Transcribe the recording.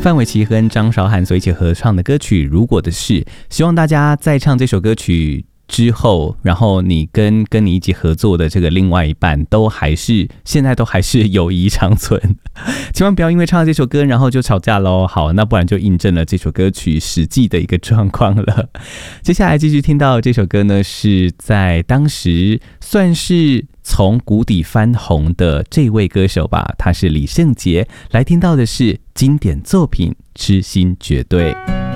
范玮琪跟张韶涵所一起合唱的歌曲《如果的事》，希望大家在唱这首歌曲之后，然后你跟你一起合作的这个另外一半现在都还是友谊长存，千万不要因为唱了这首歌然后就吵架咯。好，那不然就印证了这首歌曲实际的一个状况了。接下来继续听到这首歌呢，是在当时算是从谷底翻红的这位歌手吧，他是李圣杰。来听到的是经典作品《痴心绝对》。